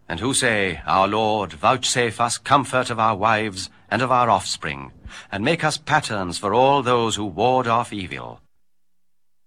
and who say, Our Lord, vouchsafe us comfort of our wives and of our offspring, and make us patterns for all those who ward off evil.